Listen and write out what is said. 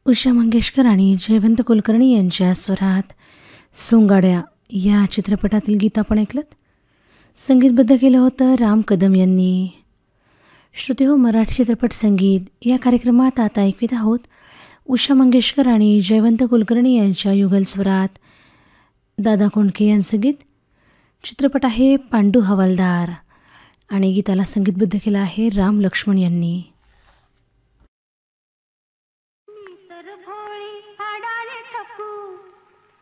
उषा मंगेशकर आणि जयवंत कुलकर्णी यांच्या स्वरात सोंगाड्या या चित्रपटातील गीत आपण ऐकलंत. संगीतबद्ध केलं होतं राम कदम यांनी. श्रोते हो, मराठी चित्रपट संगीत या कार्यक्रमात आता ऐकवीत आहोत उषा मंगेशकर आणि जयवंत कुलकर्णी यांच्या युगल स्वरात दादा कोंडके यांचं गीत. चित्रपट आहे पांडू हवालदार आणि गीताला संगीतबद्ध केलं आहे राम लक्ष्मण यांनी.